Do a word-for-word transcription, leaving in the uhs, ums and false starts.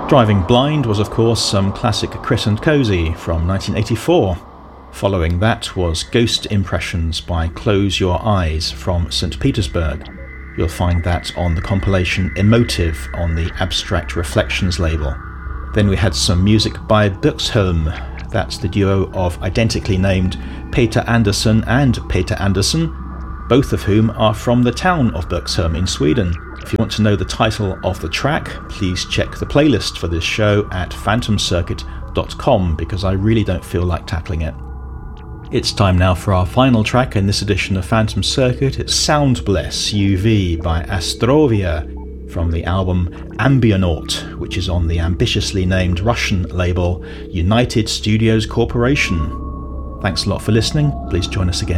Driving Blind was of course some classic Chris and Cosey from nineteen eighty-four. Following that was Ghost Impressions by Close Your Eyes from Saint Petersburg. You'll find that on the compilation Emotive on the Abstract Reflections label. Then we had some music by Buxholm. That's the duo of identically named Peter Andersson and Peter Andersson, both of whom are from the town of Buxholm in Sweden. If you want to know the title of the track, please check the playlist for this show at phantom circuit dot com, because I really don't feel like tackling it. It's time now for our final track in this edition of Phantom Circuit. It's Sound Bless U V by Astrovia from the album Ambionaut, which is on the ambitiously named Russian label United Studios Corporation. Thanks a lot for listening. Please join us again